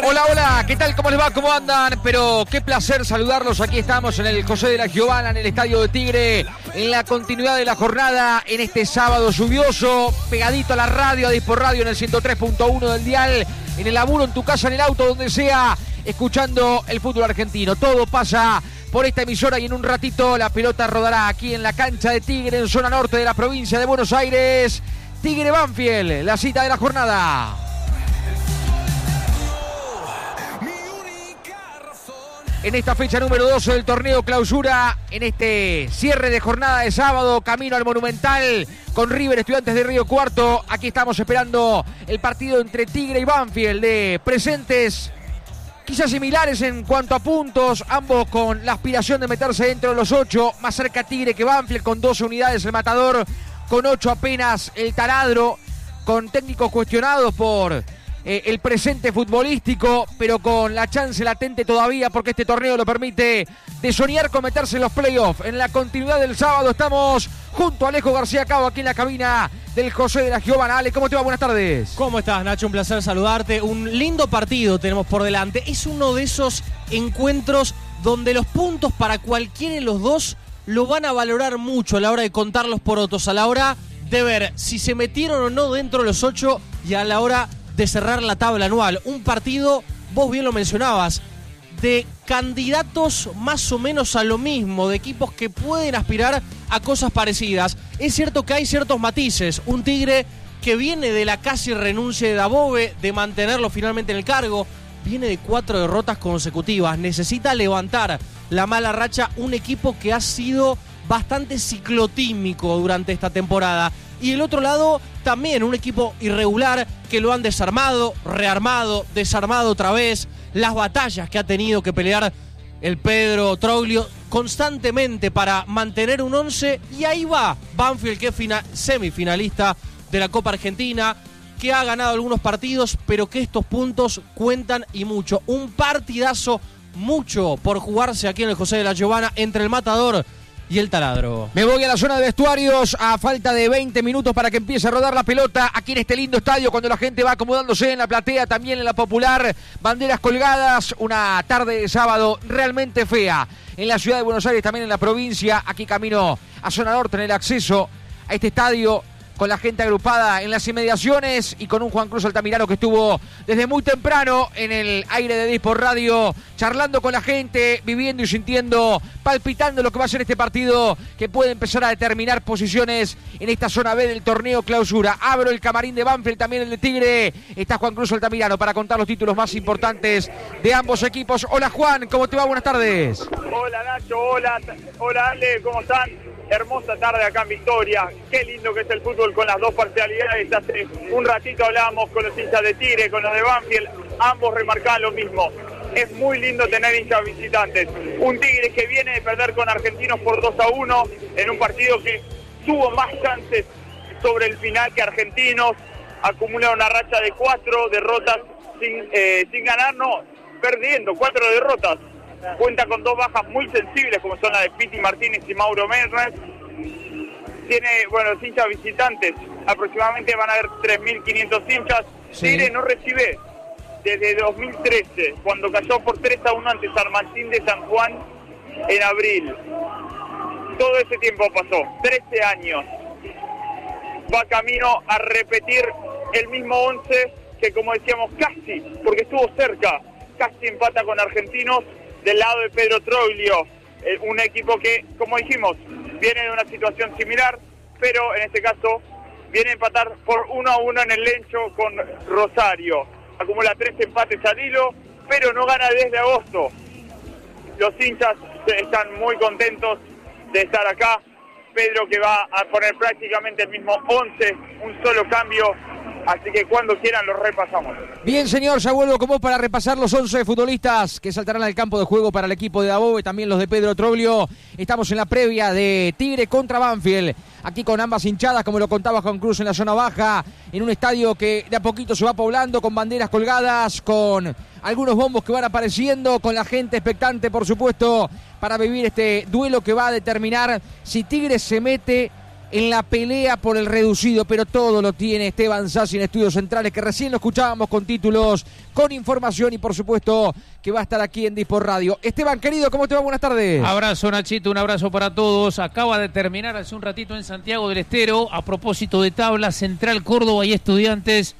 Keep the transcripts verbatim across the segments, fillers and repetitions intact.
Hola, hola, ¿qué tal? ¿Cómo les va? ¿Cómo andan? Pero qué placer saludarlos. Aquí estamos en el José de la Giovana, en el Estadio de Tigre, en la continuidad de la jornada, en este sábado lluvioso, pegadito a la radio, a Dispor Radio en el ciento tres punto uno del dial, en el laburo, en tu casa, en el auto, donde sea, escuchando el fútbol argentino. Todo pasa por esta emisora y en un ratito la pelota rodará aquí en la cancha de Tigre, en zona norte de la provincia de Buenos Aires. Tigre Banfield, la cita de la jornada. En esta fecha número doce del torneo clausura, en este cierre de jornada de sábado, camino al Monumental con River Estudiantes de Río Cuarto. Aquí estamos esperando el partido entre Tigre y Banfield, de presentes quizás similares en cuanto a puntos, ambos con la aspiración de meterse dentro de los ocho, más cerca Tigre que Banfield con doce unidades el Matador, con ocho apenas el Taladro, con técnicos cuestionados por Eh, el presente futbolístico, pero con la chance latente todavía, porque este torneo lo permite, de soñar con meterse en los playoffs. En la continuidad del sábado estamos junto a Alejo García Cabo, aquí en la cabina del José de la Giovana. Ale, ¿cómo te va? Buenas tardes. ¿Cómo estás, Nacho? Un placer saludarte. Un lindo partido tenemos por delante. Es uno de esos encuentros donde los puntos para cualquiera de los dos lo van a valorar mucho a la hora de contar los porotos, a la hora de ver si se metieron o no dentro de los ocho y a la hora de cerrar la tabla anual. Un partido, vos bien lo mencionabas, de candidatos más o menos a lo mismo, de equipos que pueden aspirar a cosas parecidas. Es cierto que hay ciertos matices. Un Tigre que viene de la casi renuncia de Dabove, de mantenerlo finalmente en el cargo, viene de cuatro derrotas consecutivas. Necesita levantar la mala racha, un equipo que ha sido bastante ciclotímico durante esta temporada. Y el otro lado, también un equipo irregular que lo han desarmado, rearmado, desarmado otra vez. Las batallas que ha tenido que pelear el Pedro Troglio constantemente para mantener un once. Y ahí va Banfield, que es final, semifinalista de la Copa Argentina, que ha ganado algunos partidos, pero que estos puntos cuentan y mucho. Un partidazo, mucho por jugarse aquí en el José de la Giovana entre el Matador y el Taladro. Me voy a la zona de vestuarios a falta de veinte minutos para que empiece a rodar la pelota aquí en este lindo estadio, cuando la gente va acomodándose en la platea, también en la popular, banderas colgadas, una tarde de sábado realmente fea en la ciudad de Buenos Aires, también en la provincia. Aquí camino a zona norte en el acceso a este estadio, con la gente agrupada en las inmediaciones y con un Juan Cruz Altamirano que estuvo desde muy temprano en el aire de Dispor Radio, charlando con la gente, viviendo y sintiendo, palpitando lo que va a ser este partido, que puede empezar a determinar posiciones en esta zona B del torneo clausura. Abro el camarín de Banfield, también el de Tigre. Está Juan Cruz Altamirano para contar los títulos más importantes de ambos equipos. Hola Juan, ¿cómo te va? Buenas tardes. Hola Nacho, hola, hola Ale, ¿cómo están? Hermosa tarde acá en Victoria. Qué lindo que es el fútbol con las dos parcialidades. Hace un ratito hablábamos con los hinchas de Tigre, con los de Banfield. Ambos remarcaban lo mismo. Es muy lindo tener hinchas visitantes. Un Tigre que viene de perder con Argentinos por dos a uno en un partido que tuvo más chances sobre el final que Argentinos. Acumula una racha de cuatro derrotas sin, eh, sin ganar, no, perdiendo, cuatro derrotas. Cuenta con dos bajas muy sensibles, como son las de Piti Martínez y Mauro Mernes. Tiene, bueno, los hinchas visitantes, aproximadamente van a haber tres mil quinientos hinchas. Sí. Tigre no recibe desde dos mil trece, cuando cayó por tres a uno ante San Martín de San Juan en abril. Todo ese tiempo pasó, trece años. Va camino a repetir el mismo once que, como decíamos, casi, porque estuvo cerca, casi empata con Argentinos. Del lado de Pedro Troglio, eh, un equipo que, como dijimos, viene de una situación similar, pero en este caso viene a empatar por uno a uno en el Lencho con Rosario. Acumula tres empates al hilo, pero no gana desde agosto. Los hinchas están muy contentos de estar acá. Pedro, que va a poner prácticamente el mismo once, un solo cambio. Así que cuando quieran los repasamos. Bien, señor, ya vuelvo con vos para repasar los once futbolistas que saltarán al campo de juego para el equipo de Dabove, también los de Pedro Troglio. Estamos en la previa de Tigre contra Banfield, aquí con ambas hinchadas, como lo contaba Juan Cruz, en la zona baja, en un estadio que de a poquito se va poblando, con banderas colgadas, con algunos bombos que van apareciendo, con la gente expectante, por supuesto, para vivir este duelo que va a determinar si Tigre se mete en la pelea por el reducido, pero todo lo tiene Esteban Sassi en Estudios Centrales, que recién lo escuchábamos con títulos, con información y por supuesto que va a estar aquí en Dispor Radio. Esteban, querido, ¿cómo te va? Buenas tardes. Abrazo, Nachito, un abrazo para todos. Acaba de terminar hace un ratito en Santiago del Estero, a propósito de tabla, Central Córdoba y Estudiantes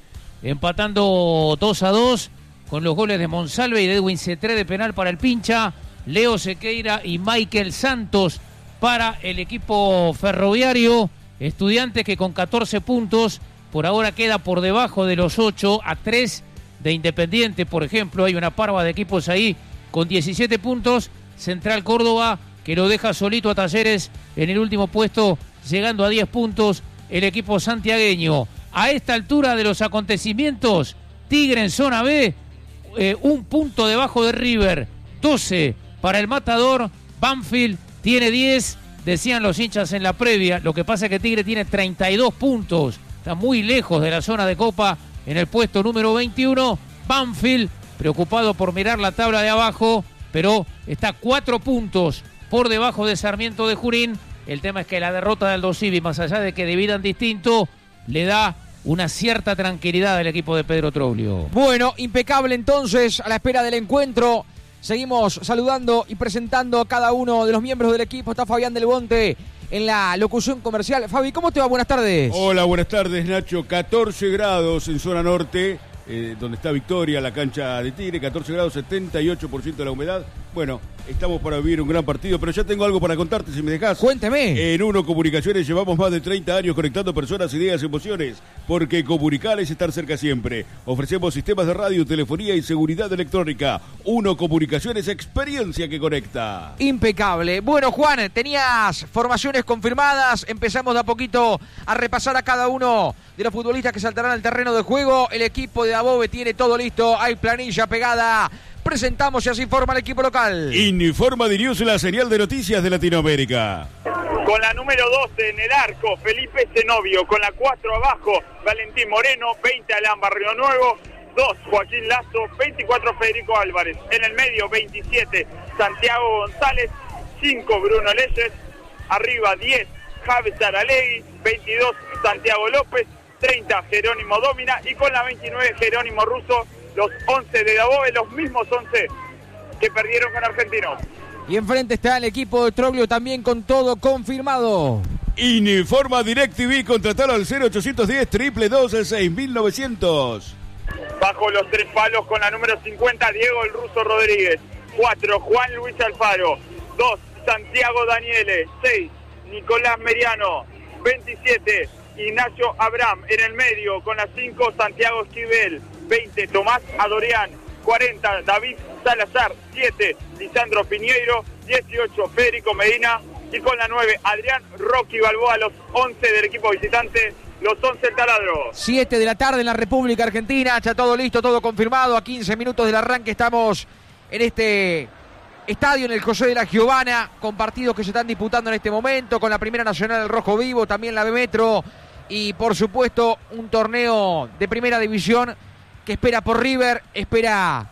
empatando dos a dos con los goles de Monsalve y de Edwin Cetré de penal para el Pincha, Leo Sequeira y Michael Santos para el equipo ferroviario. Estudiantes que con catorce puntos por ahora queda por debajo de los ocho, a tres de Independiente, por ejemplo. Hay una parva de equipos ahí con diecisiete puntos. Central Córdoba que lo deja solito a Talleres en el último puesto, llegando a diez puntos el equipo santiagueño. A esta altura de los acontecimientos, Tigre en zona B, eh, un punto debajo de River, doce para el Matador. Banfield tiene diez, decían los hinchas en la previa. Lo que pasa es que Tigre tiene treinta y dos puntos. Está muy lejos de la zona de Copa en el puesto número veintiuno. Banfield, preocupado por mirar la tabla de abajo, pero está cuatro puntos por debajo de Sarmiento de Junín. El tema es que la derrota de Aldo Civi, más allá de que dividan distinto, le da una cierta tranquilidad al equipo de Pedro Troglio. Bueno, impecable entonces, a la espera del encuentro. Seguimos saludando y presentando a cada uno de los miembros del equipo. Está Fabián Del Monte en la locución comercial. Fabi, ¿cómo te va? Buenas tardes. Hola, buenas tardes, Nacho. catorce grados en zona norte, eh, donde está Victoria, la cancha de Tigre. catorce grados, setenta y ocho por ciento de la humedad. Bueno, estamos para vivir un gran partido, pero ya tengo algo para contarte, si me dejás. Cuénteme. En Uno Comunicaciones llevamos más de treinta años conectando personas, ideas y emociones, porque comunicar es estar cerca siempre. Ofrecemos sistemas de radio, telefonía y seguridad electrónica. Uno Comunicaciones, experiencia que conecta. Impecable. Bueno, Juan, tenías formaciones confirmadas. Empezamos de a poquito a repasar a cada uno de los futbolistas que saltarán al terreno de juego. El equipo de Above tiene todo listo. Hay planilla pegada. Presentamos y así informa el equipo local. Informa Dirius, la señal de noticias de Latinoamérica. Con la número doce en el arco, Felipe Zenobio. Con la cuatro abajo, Valentín Moreno. veinte, Alan Barrio Nuevo. dos, Joaquín Lazo. veinticuatro, Federico Álvarez. En el medio, veintisiete, Santiago González. cinco, Bruno Leyes. Arriba, diez, Javes Aralegui. veintidós, Santiago López. treinta, Jerónimo Dómina. Y con la veintinueve, Jerónimo Russo. Los once de Dabove, los mismos once que perdieron con Argentinos. Y enfrente está el equipo de Troglio también con todo confirmado. Informa DirecTV, contratalo al cero ochocientos diez, dos dos seis mil novecientos. Bajo los tres palos con la número cincuenta, Diego el Ruso Rodríguez. cuatro, Juan Luis Alfaro. dos, Santiago Daniele. seis, Nicolás Meriano. veintisiete, Ignacio Abraham. En el medio con la cinco, Santiago Esquivel. veinte, Tomás Adorián. cuarenta, David Salazar. siete, Lisandro Piñeiro. dieciocho, Federico Medina. Y con la nueve, Adrián Rocky Balboa. Los once del equipo visitante, los once del taladro. siete de la tarde en la República Argentina. Ya todo listo, todo confirmado. A quince minutos del arranque estamos en este estadio, en el José de la Giovana, con partidos que se están disputando en este momento, con la Primera Nacional del Rojo Vivo, también la B Metro y por supuesto un torneo de Primera División que espera por River, espera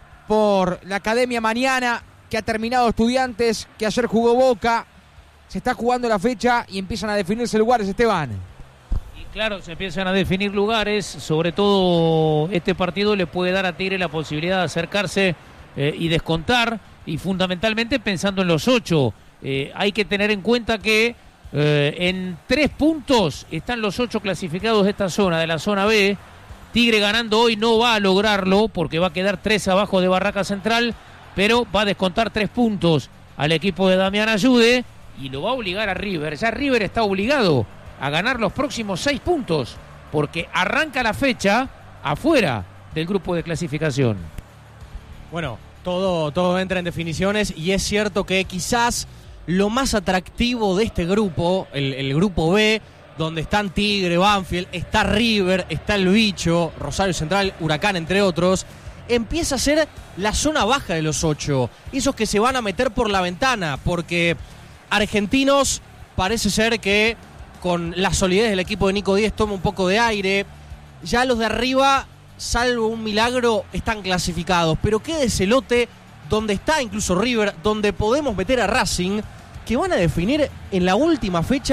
por la Academia mañana, que ha terminado Estudiantes, que ayer jugó Boca. Se está jugando la fecha y empiezan a definirse lugares, Esteban. Y claro, se empiezan a definir lugares, sobre todo este partido le puede dar a Tigre la posibilidad de acercarse eh, y descontar, y fundamentalmente pensando en los ocho. Eh, hay que tener en cuenta que eh, en tres puntos están los ocho clasificados de esta zona, de la zona B. Tigre ganando hoy no va a lograrlo porque va a quedar tres abajo de Barraca Central, pero va a descontar tres puntos al equipo de Damián Ayude y lo va a obligar a River. Ya River está obligado a ganar los próximos seis puntos porque arranca la fecha afuera del grupo de clasificación. Bueno, todo, todo entra en definiciones y es cierto que quizás lo más atractivo de este grupo, el, el grupo B, donde están Tigre, Banfield, está River, está el Bicho, Rosario Central, Huracán, entre otros, empieza a ser la zona baja de los ocho. Esos que se van a meter por la ventana, porque Argentinos parece ser que con la solidez del equipo de Nico Díez toma un poco de aire. Ya los de arriba, salvo un milagro, están clasificados. Pero qué de Celote, donde está incluso River, donde podemos meter a Racing, que van a definir en la última fecha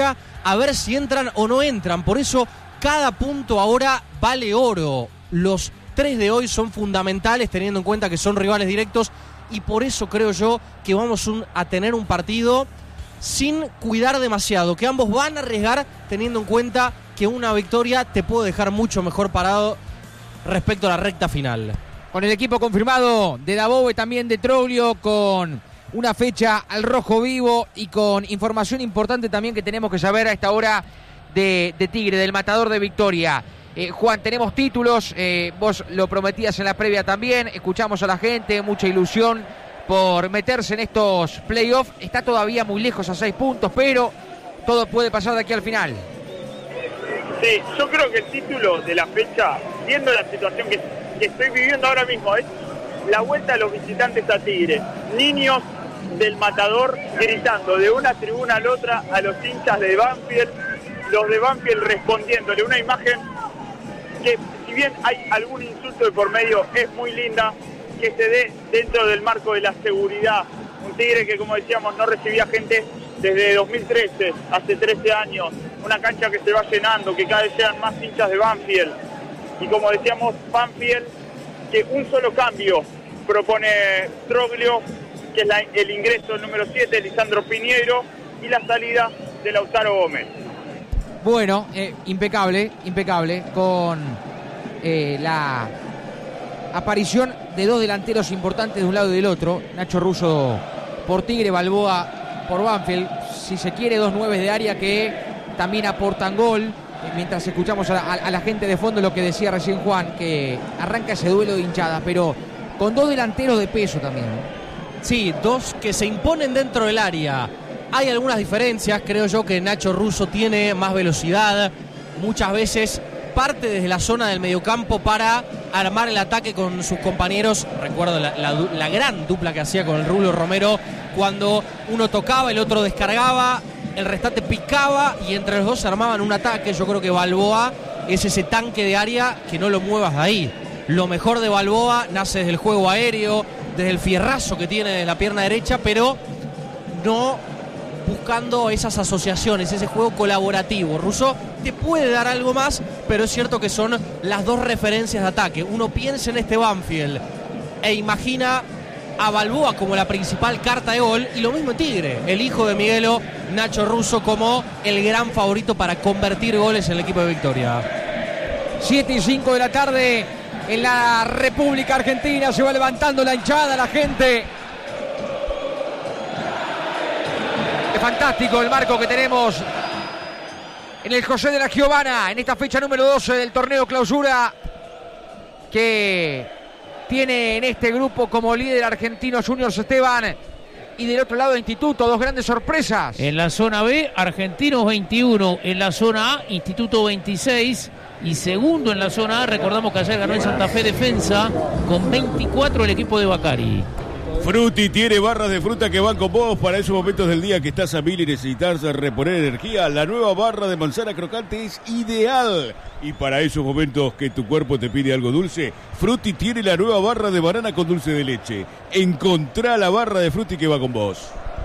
a ver si entran o no entran. Por eso cada punto ahora vale oro. Los tres de hoy son fundamentales teniendo en cuenta que son rivales directos, y por eso creo yo que vamos un, a tener un partido sin cuidar demasiado, que ambos van a arriesgar teniendo en cuenta que una victoria te puede dejar mucho mejor parado respecto a la recta final. Con el equipo confirmado de Dabove, también de Troglio, con una fecha al rojo vivo y con información importante también que tenemos que saber a esta hora de, de Tigre, del matador de Victoria. Eh, Juan, tenemos títulos, eh, vos lo prometías en la previa también, escuchamos a la gente, mucha ilusión por meterse en estos playoffs. Está todavía muy lejos a seis puntos, pero todo puede pasar de aquí al final. Sí, yo creo que el título de la fecha, viendo la situación que, que estoy viviendo ahora mismo, es la vuelta de los visitantes a Tigre. Niños del Matador gritando de una tribuna a la otra a los hinchas de Banfield, los de Banfield respondiéndole, una imagen que, si bien hay algún insulto de por medio, es muy linda, que se dé dentro del marco de la seguridad. Un Tigre que, como decíamos, no recibía gente desde dos mil trece, hace trece años, una cancha que se va llenando, que cada vez llegan más hinchas de Banfield, y como decíamos, Banfield, que un solo cambio propone Troglio, que es la, el ingreso del número siete, Lisandro Piñeiro, y la salida de Lautaro Gómez. Bueno, eh, impecable, impecable, con eh, la aparición de dos delanteros importantes de un lado y del otro, Nacho Russo por Tigre, Balboa por Banfield, si se quiere, dos nueves de área que también aportan gol, eh, mientras escuchamos a la, a, a la gente de fondo lo que decía recién Juan, que arranca ese duelo de hinchada, pero con dos delanteros de peso también, ¿no? Sí, dos que se imponen dentro del área. Hay algunas diferencias, creo yo que Nacho Russo tiene más velocidad, muchas veces parte desde la zona del mediocampo para armar el ataque con sus compañeros. Recuerdo la, la, la gran dupla que hacía con el Rulo Romero, cuando uno tocaba, el otro descargaba, el restante picaba y entre los dos se armaban un ataque. Yo creo que Balboa es ese tanque de área que no lo muevas de ahí. Lo mejor de Balboa nace desde el juego aéreo, desde el fierrazo que tiene de la pierna derecha, pero no buscando esas asociaciones, ese juego colaborativo. Russo te puede dar algo más, pero es cierto que son las dos referencias de ataque. Uno piensa en este Banfield e imagina a Balboa como la principal carta de gol, y lo mismo en Tigre, el hijo de Miguelo, Nacho Russo, como el gran favorito para convertir goles en el equipo de Victoria. siete y cinco de la tarde en la República Argentina, se va levantando la hinchada, la gente. Es fantástico el marco que tenemos en el José de la Giovana, en esta fecha número doce del torneo clausura, que tiene en este grupo como líder argentino Juniors Esteban, y del otro lado Instituto, dos grandes sorpresas. En la zona B, Argentinos veintiuno, en la zona A, Instituto veintiséis, y segundo en la zona A, recordamos que ayer ganó en Santa Fe Defensa con veinticuatro el equipo de Bacari. Frutti tiene barras de fruta que van con vos para esos momentos del día que estás a mil y necesitas reponer energía. La nueva barra de manzana crocante es ideal. Y para esos momentos que tu cuerpo te pide algo dulce, Frutti tiene la nueva barra de banana con dulce de leche. Encontrá la barra de Frutti que va con vos.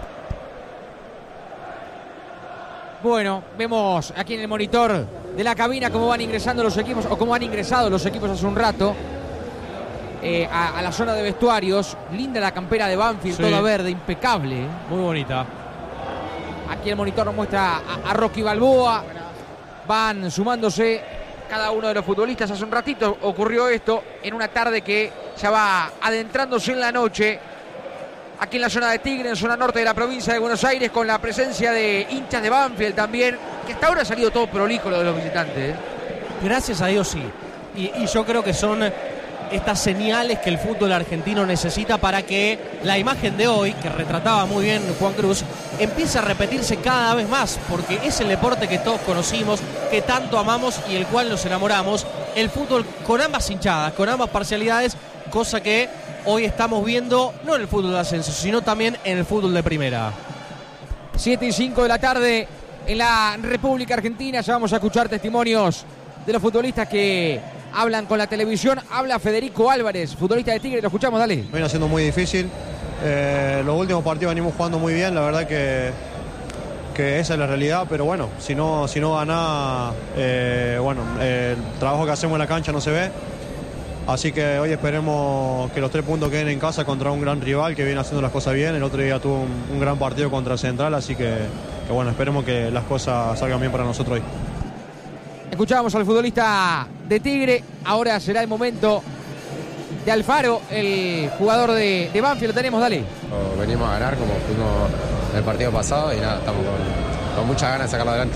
Bueno, vemos aquí en el monitor de la cabina cómo van ingresando los equipos, o cómo han ingresado los equipos hace un rato. Eh, a, a la zona de vestuarios. Linda la campera de Banfield, sí, toda verde, impecable, ¿eh? Muy bonita. Aquí el monitor nos muestra a, a Rocky Balboa. Van sumándose cada uno de los futbolistas. Hace un ratito ocurrió esto, en una tarde que ya va adentrándose en la noche, aquí en la zona de Tigre, en zona norte de la provincia de Buenos Aires, con la presencia de hinchas de Banfield también, que hasta ahora ha salido todo prolijo lo de los visitantes, ¿eh? Gracias a Dios, sí. Y, y yo creo que son estas señales que el fútbol argentino necesita para que la imagen de hoy, que retrataba muy bien Juan Cruz, empiece a repetirse cada vez más, porque es el deporte que todos conocimos, que tanto amamos y el cual nos enamoramos, el fútbol con ambas hinchadas, con ambas parcialidades, cosa que hoy estamos viendo no en el fútbol de ascenso, sino también en el fútbol de primera. siete y cinco de la tarde en la República Argentina. Ya vamos a escuchar testimonios de los futbolistas que hablan con la televisión. Habla Federico Álvarez, futbolista de Tigre, lo escuchamos, dale. Viene siendo muy difícil, eh, los últimos partidos venimos jugando muy bien, la verdad que que esa es la realidad, pero bueno, si no, si no gana, eh, bueno, eh, el trabajo que hacemos en la cancha no se ve. Así que hoy esperemos que los tres puntos queden en casa contra un gran rival que viene haciendo las cosas bien. El otro día tuvo un, un gran partido contra Central, así que, que bueno, esperemos que las cosas salgan bien para nosotros hoy. Escuchábamos al futbolista de Tigre, ahora será el momento de Alfaro, el jugador de, de Banfield. Lo tenemos, dale. Venimos a ganar como fuimos en el partido pasado y nada, estamos con, con muchas ganas de sacarlo adelante.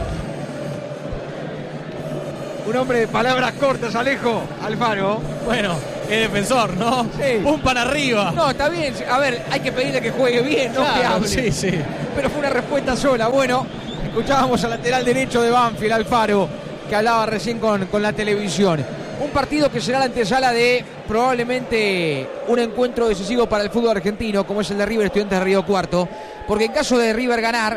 Un hombre de palabras cortas, Alejo. Alfaro. Bueno, qué defensor, ¿no? Sí. Un pan arriba. No, está bien. A ver, hay que pedirle que juegue bien, no Claro, que hable. sí, sí. Pero fue una respuesta sola. Bueno, escuchábamos al lateral derecho de Banfield, Alfaro, que hablaba recién con, con la televisión. Un partido que será la antesala de probablemente un encuentro decisivo para el fútbol argentino, como es el de River Estudiantes de Río Cuarto, porque en caso de River ganar,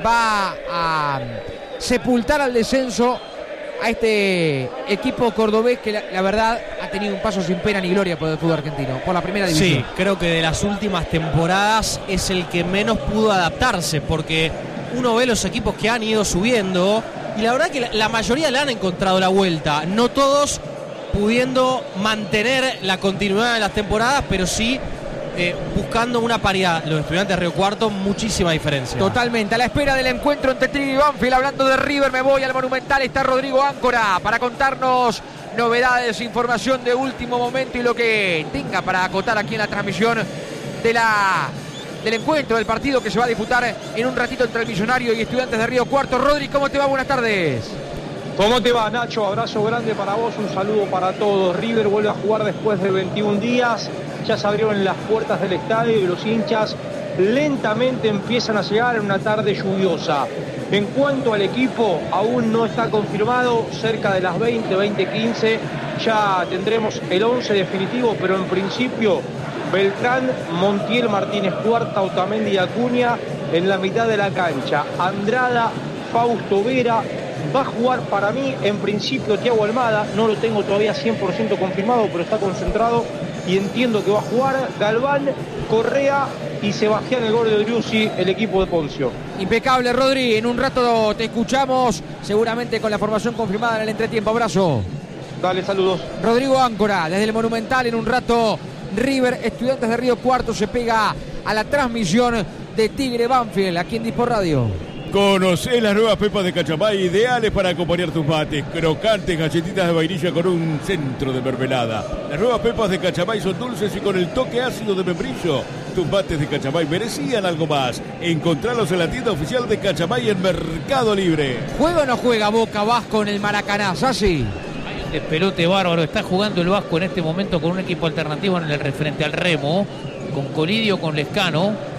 va a sepultar al descenso a este equipo cordobés que la, la verdad ha tenido un paso sin pena ni gloria por el fútbol argentino, por la primera división. Sí, creo que de las últimas temporadas es el que menos pudo adaptarse, porque uno ve los equipos que han ido subiendo y la verdad que la, la mayoría le han encontrado la vuelta, no todos pudiendo mantener la continuidad de las temporadas, pero sí eh, buscando una paridad. Los Estudiantes de Río Cuarto, muchísima diferencia. Totalmente, a la espera del encuentro entre Tigre y Banfield. Hablando de River, me voy al Monumental. Está Rodrigo Áncora para contarnos novedades, información de último momento y lo que tenga para acotar aquí en la transmisión de la, del encuentro, del partido que se va a disputar en un ratito entre el Millonario y Estudiantes de Río Cuarto. Rodri, ¿cómo te va? Buenas tardes. ¿Cómo te va, Nacho? Abrazo grande para vos, un saludo para todos. River vuelve a jugar después de veintiún días. Ya se abrieron las puertas del estadio y los hinchas lentamente empiezan a llegar en una tarde lluviosa. En cuanto al equipo, aún no está confirmado, cerca de las veinte, veinte quince ya tendremos el once definitivo, pero en principio Beltrán, Montiel, Martínez Cuarta, Otamendi y Acuña en la mitad de la cancha. Andrada, Fausto Vera, va a jugar para mí en principio Thiago Almada, no lo tengo todavía cien por ciento confirmado, pero está concentrado y entiendo que va a jugar Galván, Correa y Sebastián El Gordo Driussi, el equipo de Poncio. Impecable, Rodri, en un rato te escuchamos, seguramente con la formación confirmada en el entretiempo. Abrazo. Dale, saludos. Rodrigo Áncora, desde el Monumental. En un rato River Estudiantes de Río Cuarto se pega a la transmisión de Tigre Banfield aquí en Dispor Radio. Conocé las nuevas pepas de Cachamay, ideales para acompañar tus mates. Crocantes galletitas de vainilla con un centro de mermelada. Las nuevas pepas de Cachamay son dulces y con el toque ácido de membrillo. Tus mates de Cachamay merecían algo más. Encontralos en la tienda oficial de Cachamay en Mercado Libre. ¿Juega o no juega Boca Vasco en el Maracaná, Sassi? De pelote bárbaro, está jugando el Vasco en este momento con un equipo alternativo en el referente al Remo, con Colidio, con Lescano.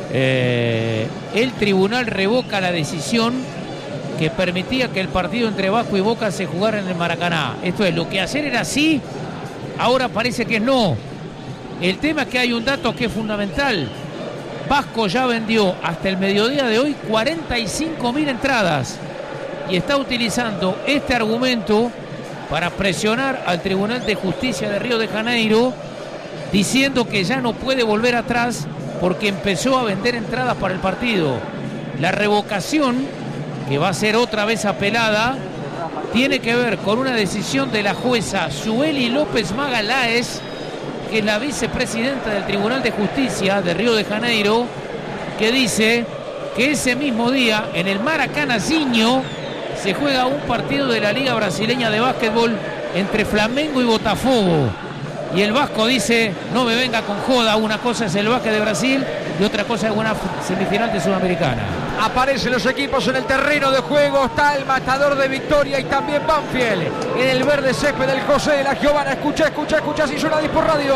Eh, el tribunal revoca la decisión que permitía que el partido entre Vasco y Boca se jugara en el Maracaná. Esto es, lo que ayer era sí, ahora parece que no. El tema es que hay un dato que es fundamental. Vasco ya vendió hasta el mediodía de hoy cuarenta y cinco mil entradas y está utilizando este argumento para presionar al Tribunal de Justicia de Río de Janeiro, diciendo que ya no puede volver atrás porque empezó a vender entradas para el partido. La revocación, que va a ser otra vez apelada, tiene que ver con una decisión de la jueza Sueli López Magaláes, que es la vicepresidenta del Tribunal de Justicia de Río de Janeiro, que dice que ese mismo día en el Maracanazinho se juega un partido de la Liga Brasileña de Básquetbol entre Flamengo y Botafogo. Y el Vasco dice, no me venga con joda, una cosa es el básquet de Brasil y otra cosa es una semifinal de Sudamericana. Aparecen los equipos en el terreno de juego, está el matador de Victoria y también Banfield en el verde césped del José de la Giovana. Escucha, escucha, escucha, si suena Dispor Radio.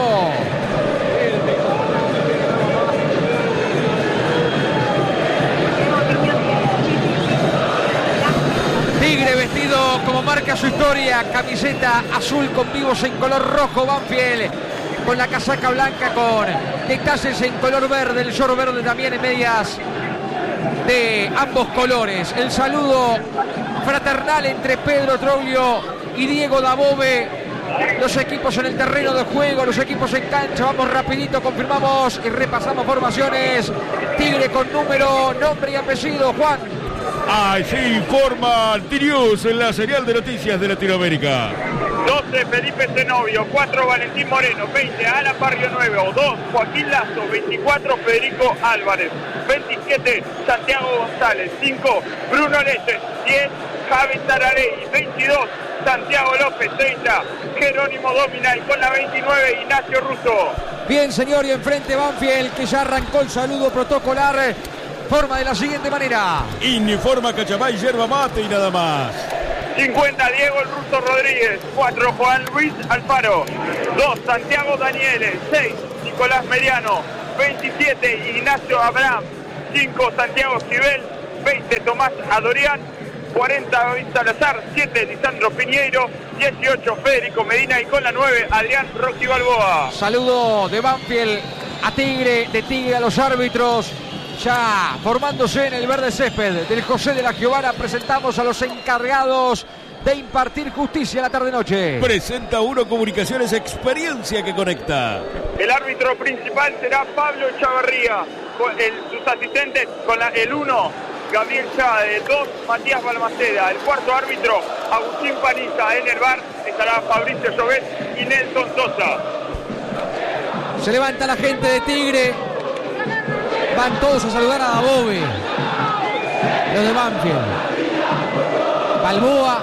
Tigre vestido como marca su historia, camiseta azul con vivos en color rojo, Banfield con la casaca blanca con detalles en color verde, el short verde también en medias de ambos colores. El saludo fraternal entre Pedro Troglio y Diego Dabove los equipos en el terreno de juego, los equipos en cancha. Vamos rapidito, confirmamos y repasamos formaciones. Tigre con número, nombre y apellido, Juan. Así informa T-News en la señal de noticias de Latinoamérica. doce Felipe Zenobio, cuatro Valentín Moreno, veinte Alan Barrio Nuevo, dos Joaquín Lazo, veinticuatro Federico Álvarez, veintisiete Santiago González, cinco Bruno Leche, diez Javi Tararey, veintidós Santiago López, treinta Jerónimo Domina y con la veintinueve Ignacio Russo. Bien, señor, y enfrente Banfield, que ya arrancó el saludo protocolar. Forma de la siguiente manera. Informa Cachamay, yerba mate y nada más. cincuenta Diego el Ruso Rodríguez, cuatro Juan Luis Alfaro, dos Santiago Daniele, seis Nicolás Mediano, veintisiete Ignacio Abraham, cinco Santiago Esquivel, veinte Tomás Adorián, cuarenta David Salazar, siete Lisandro Piñeiro, dieciocho Federico Medina y con la nueve Adrián Rocky Balboa. Saludo de Banfield a Tigre, de Tigre a los árbitros. Ya formándose en el verde césped del José de la Giovana, presentamos a los encargados de impartir justicia la tarde-noche. Presenta Uno Comunicaciones, experiencia que conecta. El árbitro principal será Pablo Chavarría, el, sus asistentes con la, el uno Gabriel Chade, el dos Matías Balmaceda, el cuarto árbitro Agustín Paniza. En el bar estará Fabricio Llobet y Nelson Sosa. Se levanta la gente de Tigre. Van todos a saludar a Dabove, los de Banfield. Balboa,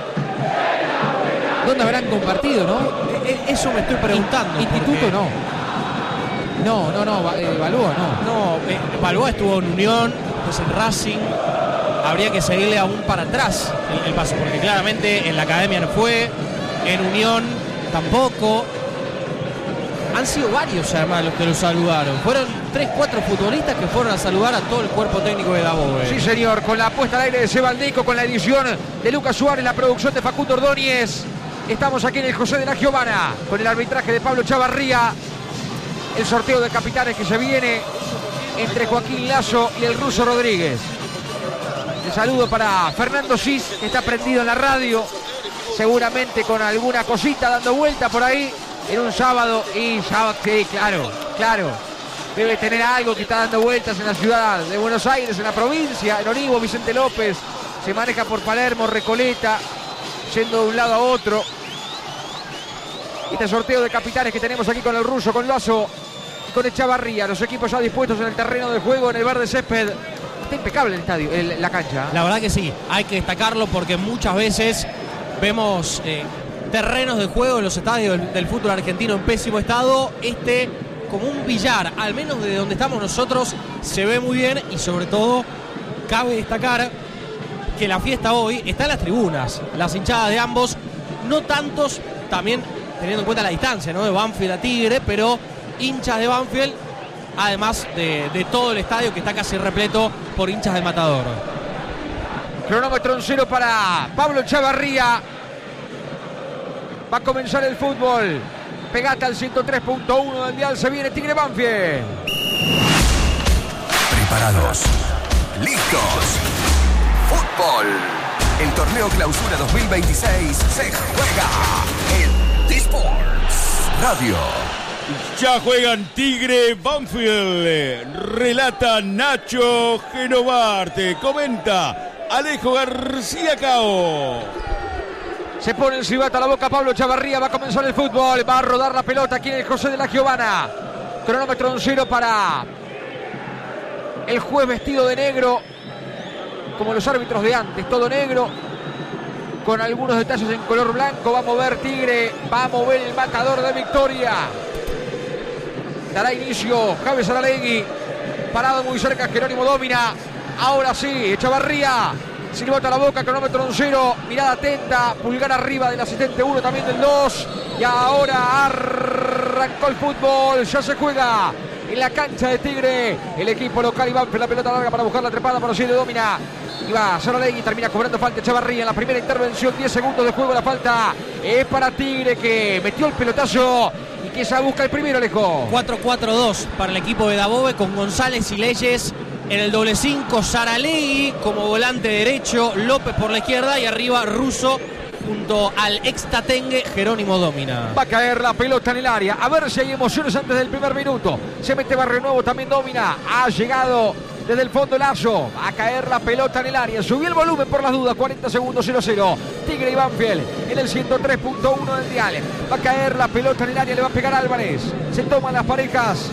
¿dónde habrán compartido, no? Eso me estoy preguntando. Instituto porque... no. No, no, no, eh, Balboa no. No, eh, Balboa estuvo en Unión, pues en Racing. Habría que seguirle aún para atrás el, el paso, porque claramente en la academia no fue, en Unión tampoco. Han sido varios además los que lo saludaron. Fueron tres, cuatro futbolistas que fueron a saludar a todo el cuerpo técnico de Dabove. Sí, señor, con la puesta al aire de Sebaldico, con la edición de Lucas Suárez, la producción de Facundo Ordóñez. Estamos aquí en el José de la Giovana, con el arbitraje de Pablo Chavarría. El sorteo de capitanes que se viene entre Joaquín Lazo y el Ruso Rodríguez. El saludo para Fernando Cis, que está prendido en la radio, seguramente con alguna cosita dando vuelta por ahí. En un sábado y sábado, sí, claro, claro. Debe tener algo que está dando vueltas en la ciudad de Buenos Aires, en la provincia, en Olivo, Vicente López. Se maneja por Palermo, Recoleta, yendo de un lado a otro. Este sorteo de capitanes que tenemos aquí con el Ruso, con Lazo y con Echavarría. Los equipos ya dispuestos en el terreno de juego, en el verde césped. Está impecable el estadio, el, la cancha. La verdad que sí, hay que destacarlo porque muchas veces vemos... Eh, terrenos de juego en los estadios del, del fútbol argentino en pésimo estado. Este, como un billar, al menos de donde estamos nosotros, se ve muy bien. Y sobre todo, cabe destacar que la fiesta hoy está en las tribunas. Las hinchadas de ambos, no tantos, también teniendo en cuenta la distancia, ¿no? De Banfield a Tigre, pero hinchas de Banfield, además de, de todo el estadio que está casi repleto por hinchas del Matador. Cronómetro en cero para Pablo Chavarría. Va a comenzar el fútbol. Pegate al ciento tres punto uno del dial. Se viene Tigre Banfield. Preparados. Listos. Fútbol. El torneo Clausura dos mil veintiséis se juega en T-Sports Radio. Ya juegan Tigre Banfield. Relata Nacho Genovarte. Comenta Alejo García Cao. Se pone el silbato a la boca Pablo Chavarría. Va a comenzar el fútbol. Va a rodar la pelota aquí en el José de la Giovana. Cronómetro en cero para el juez vestido de negro, como los árbitros de antes. Todo negro, con algunos detalles en color blanco. Va a mover Tigre. Va a mover el matador de Victoria. Dará inicio Javi Saralegui. Parado muy cerca Jerónimo Domina. Ahora sí, Chavarría. Silbato a la boca, cronómetro en cero, mirada atenta, pulgar arriba del asistente uno, también del dos. Y ahora arrancó el fútbol, ya se juega en la cancha de Tigre. El equipo local y Banfield, la pelota larga para buscar la trepada, pero sí le domina. Y va Saralegui, termina cobrando falta Chavarría en la primera intervención, diez segundos de juego, la falta es para Tigre, que metió el pelotazo y que ya busca el primero, Alejo. cuatro cuatro dos para el equipo de Dabove, con González y Leyes en el doble cinco, Saralegui como volante derecho, López por la izquierda y arriba Russo junto al ex Tatengue Jerónimo Domina. Va a caer la pelota en el área. A ver si hay emociones antes del primer minuto. Se mete Barrio Nuevo, también Domina. Ha llegado desde el fondo Lazo. Va a caer la pelota en el área. Subió el volumen por las dudas. cuarenta segundos, cero cero. Tigre y Banfield en el ciento tres punto uno del dial. Va a caer la pelota en el área. Le va a pegar Álvarez. Se toman las parejas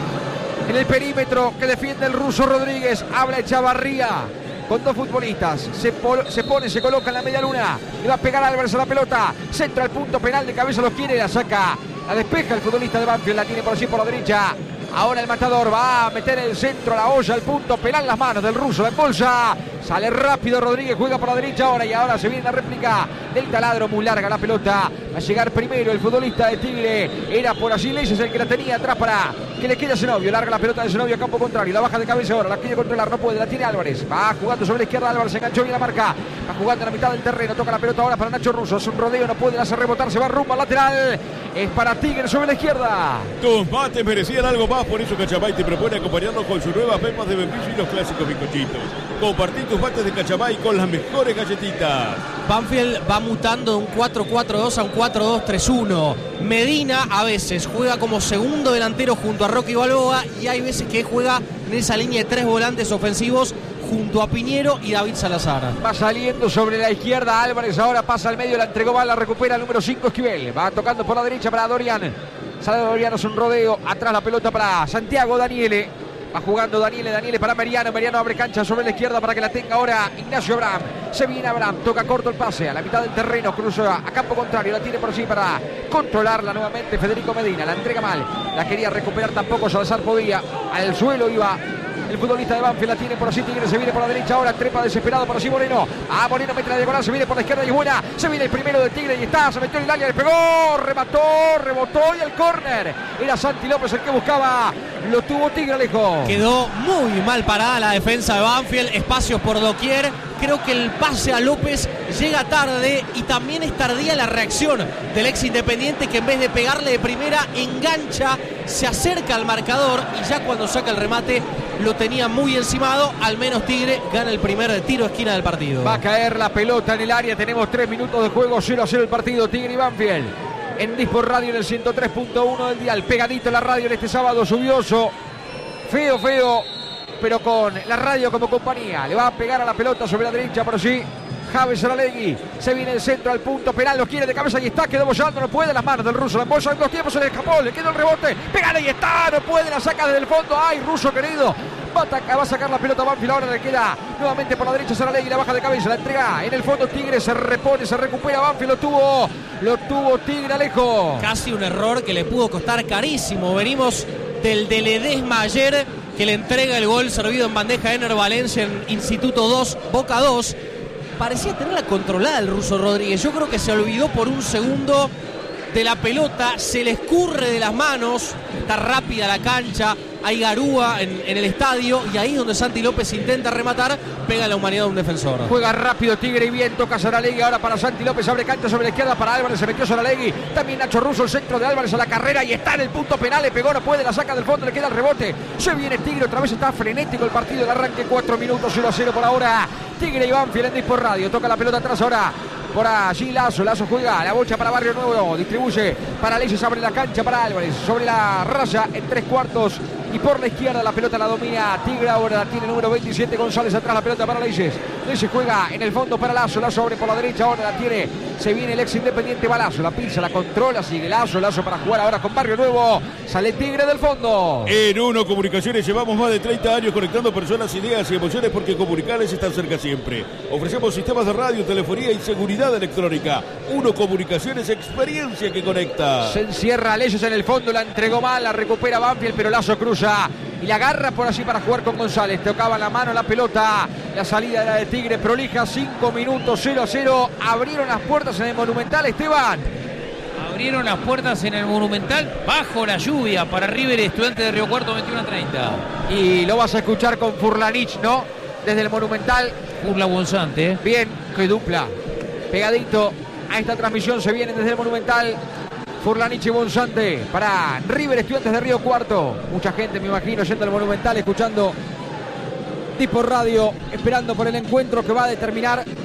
en el perímetro que defiende el ruso Rodríguez. Habla Echavarría con dos futbolistas. Se, se pone, se coloca en la media luna. Le va a pegar Álvarez a la pelota. Centra al punto penal, de cabeza lo quiere. La saca, la despeja el futbolista de Banfield. La tiene por allí por la derecha. Ahora el matador va a meter el centro a la olla, al punto penal, las manos del ruso, la embolsa. Sale rápido Rodríguez, juega por la derecha ahora y ahora se viene la réplica del taladro, muy larga la pelota. Va a llegar primero el futbolista de Tigre. Era por allí Leyes el que la tenía atrás para que le quede a Zenobio. Larga la pelota de Zenobio a campo contrario. La baja de cabeza ahora, la quiere controlar, no puede, la tiene Álvarez. Va jugando sobre la izquierda Álvarez, se enganchó bien la marca. Va jugando en la mitad del terreno, toca la pelota ahora para Nacho Russo. Es un rodeo, no puede, la hace rebotar, se va rumbo al lateral. Es para Tigre sobre la izquierda. Tus mates merecían algo más, por eso Cachabay te propone acompañarnos con sus nuevas pepas de membrillo y los clásicos bizcochitos. Compartí tus mates de Cachabay con las mejores galletitas. Banfield va mutando de un cuatro cuatro dos a un cuatro dos tres uno. Medina a veces juega como segundo delantero junto a Rocky Balboa y hay veces que juega en esa línea de tres volantes ofensivos junto a Piñero y David Salazar. Va saliendo sobre la izquierda Álvarez, ahora pasa al medio, la entregó mal, la recupera el número cinco Esquivel. Va tocando por la derecha para Dorian. Sale Dorian, es un rodeo, atrás la pelota para Santiago Daniele. Va jugando Daniele, Daniele para Meriano. Meriano abre cancha sobre la izquierda para que la tenga ahora Ignacio Abraham. Se viene Abraham, toca corto el pase a la mitad del terreno, cruza a campo contrario, la tiene por sí para controlarla nuevamente Federico Medina. La entrega mal, la quería recuperar tampoco, Salazar podía. Al suelo iba el futbolista de Banfield, la tiene por así Tigre, se viene por la derecha ahora, trepa desesperado por así Moreno. Ah, Moreno mete la diagonal, se viene por la izquierda y es buena. Se viene el primero de Tigre y está, se metió en el área, le pegó, remató, rebotó y el córner. Era Santi López el que buscaba, lo tuvo Tigre lejos. Quedó muy mal parada la defensa de Banfield, espacios por doquier. Creo que el pase a López llega tarde y también es tardía la reacción del ex Independiente, que en vez de pegarle de primera engancha, se acerca al marcador y ya cuando saca el remate lo tenía muy encimado. Al menos Tigre gana el primer tiro de esquina del partido. Va a caer la pelota en el área, tenemos tres minutos de juego, cero a cero el partido, Tigre y Banfield. En Dispor Radio en el ciento tres punto uno del dial, pegadito la radio en este sábado lluvioso, feo, feo, pero con la radio como compañía. Le va a pegar a la pelota sobre la derecha por allí Javes Aralegui. Se viene el centro al punto penal, lo quiere de cabeza y está, quedó bollando, no puede, las manos del ruso, la embolsa en dos tiempos, se le escapó, le queda el rebote, pegale y está, no puede, la saca desde el fondo. Ay, ruso querido, va a, atacar, va a sacar la pelota Banfield, ahora le queda nuevamente por la derecha Saralegui, la baja de cabeza, la entrega en el fondo Tigre, se repone, se recupera Banfield, lo tuvo, lo tuvo Tigre Alejo. Casi un error que le pudo costar carísimo. Venimos del de Ledesma ayer, que le entrega el gol servido en bandeja a Ener Valencia en Instituto dos, Boca dos. Parecía tenerla controlada el ruso Rodríguez. Yo creo que se olvidó por un segundo de la pelota, se le escurre de las manos, está rápida la cancha, hay garúa en, en el estadio y ahí es donde Santi López intenta rematar, pega a la humanidad de un defensor. Juega rápido Tigre y bien, toca Saralegui ahora para Santi López, abre cancha sobre la izquierda para Álvarez, se metió Saralegui, también Nacho Russo, el centro de Álvarez a la carrera y está en el punto penal, le pegó, no puede, la saca del fondo, le queda el rebote, se viene Tigre, otra vez está frenético el partido, el arranque cuatro minutos, cero a cero por ahora, Tigre y Banfield en Dispor Radio, toca la pelota atrás ahora. Por allí Lazo, Lazo juega, la bocha para Barrio Nuevo, distribuye para Leyes, abre la cancha para Álvarez, sobre la raya en tres cuartos y por la izquierda la pelota la domina Tigre, ahora la tiene número veintisiete González, atrás la pelota para Leyes, Leyes juega en el fondo para Lazo, Lazo abre por la derecha, ahora la tiene, se viene el ex Independiente, va Lazo, la pisa, la controla, sigue Lazo, Lazo para jugar ahora con Barrio Nuevo, sale Tigre del fondo. En Uno Comunicaciones llevamos más de treinta años conectando personas, ideas y emociones porque Comunicales están cerca siempre. Ofrecemos sistemas de radio, telefonía y seguridad electrónica. Uno Comunicaciones, experiencia que conecta. Se encierra Leyes en el fondo, la entregó mal, la recupera Banfield, pero Lazo cruza y la agarra por allí para jugar con González. Tocaba la mano la pelota, la salida era de Tigre, prolija, cinco minutos, cero a cero. Abrieron las puertas en el Monumental, Esteban. Abrieron las puertas en el Monumental bajo la lluvia para River, Estudiante de Río Cuarto, veintiuno a treinta. Y lo vas a escuchar con Furlanich, ¿no? Desde el Monumental. Furla Bonzante. Bien, qué dupla. Pegadito a esta transmisión se vienen desde el Monumental Furlanich y Bonzante para River, Estudiantes de Río Cuarto. Mucha gente, me imagino, yendo al Monumental, escuchando Dispor Radio, esperando por el encuentro que va a determinar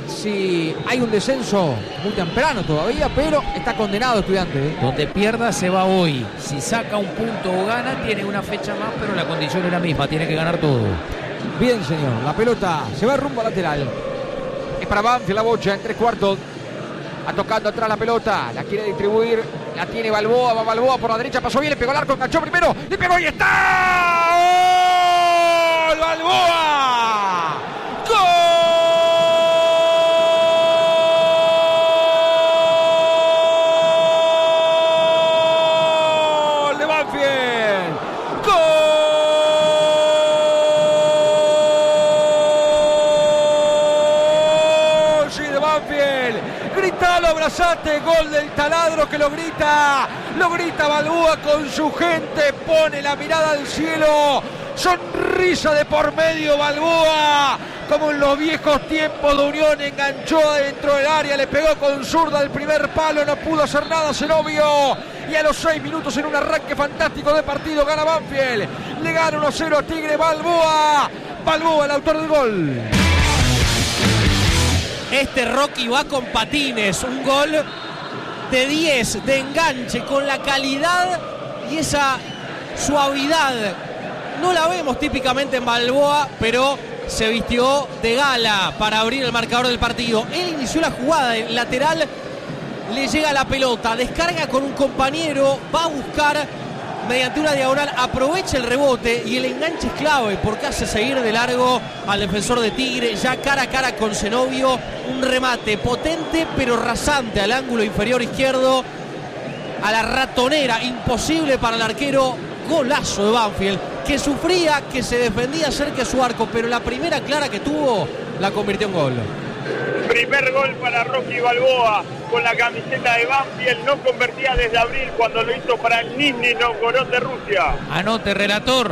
si hay un descenso muy temprano todavía, pero está condenado Estudiantes. ¿eh? Donde pierda se va hoy. Si saca un punto o gana, tiene una fecha más, pero la condición es la misma, tiene que ganar todo. Bien, señor, la pelota se va rumbo lateral. Es para Banfield la bocha en tres cuartos. Va tocando atrás la pelota, la quiere distribuir, la tiene Balboa, va Balboa por la derecha, pasó bien, le pegó al arco, enganchó primero, le pegó y está. ¡Gol! ¡Balboa! ¡Gol! ¡De Banfield! ¡Gol! ¡Sí, de Banfield! Gritalo, abrazate, gol del taladro que lo grita, lo grita Balboa con su gente, pone la mirada al cielo, sonrisa de por medio Balboa, como en los viejos tiempos de Unión, enganchó dentro del área, le pegó con zurda el primer palo, no pudo hacer nada Zenobio, y a los seis minutos en un arranque fantástico de partido gana Banfield, le gana uno a cero a Tigre. Balboa, Balboa el autor del gol. Este Rocky va con patines, un gol de diez, de enganche, con la calidad y esa suavidad. No la vemos típicamente en Balboa, pero se vistió de gala para abrir el marcador del partido. Él inició la jugada, el lateral le llega la pelota, descarga con un compañero, va a buscar mediante una diagonal, aprovecha el rebote y el enganche es clave porque hace seguir de largo al defensor de Tigre, ya cara a cara con Zenobio, un remate potente pero rasante al ángulo inferior izquierdo, a la ratonera, imposible para el arquero. Golazo de Banfield, que sufría, que se defendía cerca de su arco, pero la primera clara que tuvo la convirtió en gol. Primer gol para Rocky Balboa con la camiseta de Banfield, no convertía desde abril cuando lo hizo para el Nizhny Novgorod de Rusia. Anote, relator.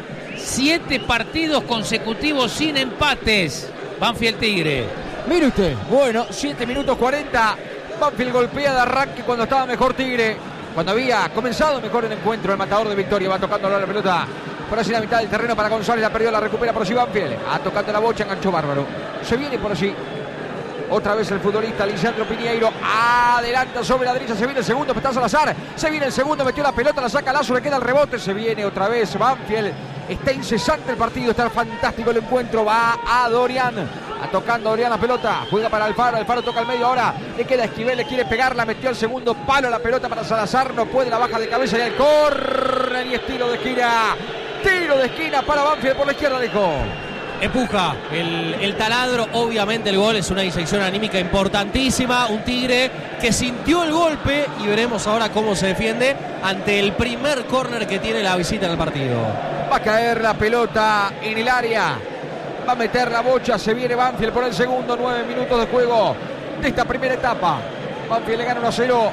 Siete partidos consecutivos sin empates. Banfield Tigre. Mire usted, bueno, siete minutos cuarenta. Banfield golpea de arranque cuando estaba mejor Tigre, cuando había comenzado mejor el encuentro. El matador de Victoria va tocando la pelota por así la mitad del terreno para González, la perdió, la recupera por así Banfield. Ha tocando la bocha, enganchó bárbaro. Se viene por así. Otra vez el futbolista Lisandro Piñeiro adelanta sobre la derecha, se viene el segundo, está Salazar, se viene el segundo, metió la pelota, la saca Lazo, le queda el rebote, se viene otra vez Banfield, está incesante el partido, está fantástico el encuentro, va a Dorian, a tocando Dorian la pelota, juega para Alfaro, Alfaro toca al medio ahora, le queda Esquivel, le quiere pegarla, metió el segundo palo, la pelota para Salazar, no puede, la baja de cabeza y el córner y estilo de esquina, tiro de esquina para Banfield por la izquierda, dijo. Empuja el, el taladro, obviamente el gol es una inyección anímica importantísima, un Tigre que sintió el golpe y veremos ahora cómo se defiende ante el primer córner que tiene la visita en el partido. Va a caer la pelota en el área, va a meter la bocha, se viene Banfield por el segundo, nueve minutos de juego de esta primera etapa. Banfield le gana uno a cero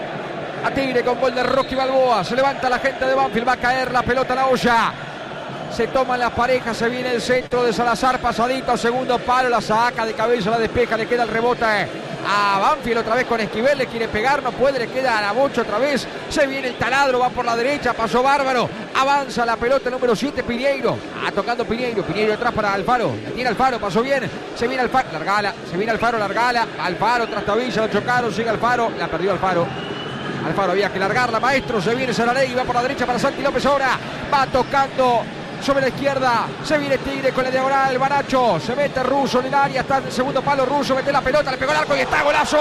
a Tigre con gol de Rocky Balboa, se levanta la gente de Banfield, va a caer la pelota a la olla. Se toman las parejas, se viene el centro de Salazar, pasadito, segundo palo, la saca de cabeza, la despeja, le queda el rebote a Banfield otra vez con Esquivel, le quiere pegar, no puede, le queda a la bocha otra vez, se viene el taladro, va por la derecha, pasó bárbaro, avanza la pelota número siete, Piñeiro, ah, tocando Piñeiro, Piñeiro atrás para Alfaro, la tiene Alfaro, pasó bien, se viene Alfaro, largala, se viene Alfaro, largala, Alfaro tras Tavilla, lo chocaron, sigue Alfaro, la perdió Alfaro. Alfaro había que largarla, maestro, se viene Saralegui, va por la derecha para Santi López ahora, va tocando sobre la izquierda, se viene Tigre con la diagonal, Baracho, se mete Russo en el área, está en el segundo palo, Russo mete la pelota, le pegó el arco y está, golazo,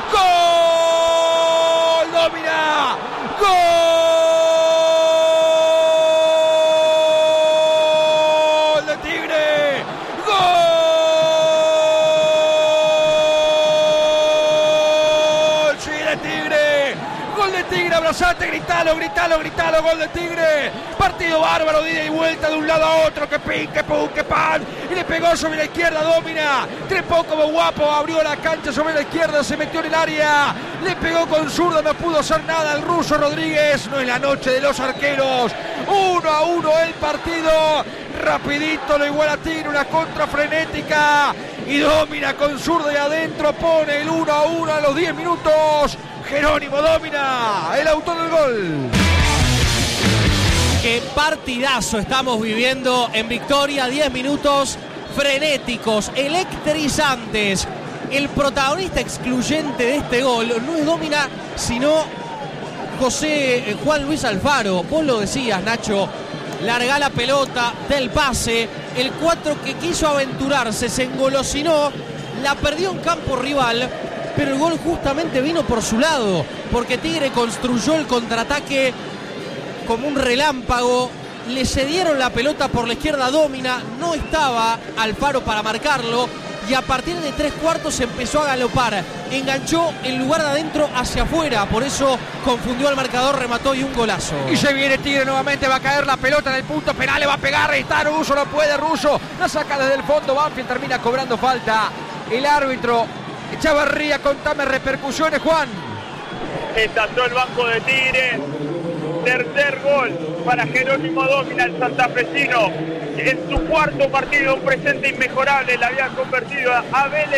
gol, domina, gol de Tigre, gol, sí, de Tigre, gol de Tigre, abrazate, gritalo, gritalo, gritalo, gol de Tigre, partido bárbaro, de ida y vuelta de un lado a otro, que pin, que pum, que pan, y le pegó sobre la izquierda, domina, trepó como guapo, abrió la cancha sobre la izquierda, se metió en el área, le pegó con zurda, no pudo hacer nada el ruso Rodríguez, no es la noche de los arqueros, uno a uno el partido, rapidito lo iguala Tigre, una contra frenética, y domina con zurda y adentro, pone el uno a uno a los diez minutos, Jerónimo Domina, el autor del gol. Qué partidazo estamos viviendo en Victoria, diez minutos frenéticos, electrizantes. el protagonista excluyente de este gol no es Domina, sino José eh, Juan Luis Alfaro. Vos lo decías, Nacho, larga la pelota del pase, el cuatro que quiso aventurarse, se engolosinó, la perdió en campo rival, pero el gol justamente vino por su lado, porque Tigre construyó el contraataque como un relámpago, le cedieron la pelota por la izquierda a Domina, no estaba Alfaro para marcarlo, y a partir de tres cuartos empezó a galopar, enganchó en lugar de adentro hacia afuera, por eso confundió al marcador, remató y un golazo. Y se viene Tigre nuevamente, va a caer la pelota en el punto penal, le va a pegar, está Russo, no puede Russo, la saca desde el fondo, Banfield termina cobrando falta, el árbitro Echavarría, contame repercusiones, Juan. Estalló el banco de Tigre. Tercer gol para Jerónimo Domina, el santafesino. En su cuarto partido, un presente inmejorable. Le había convertido a Vélez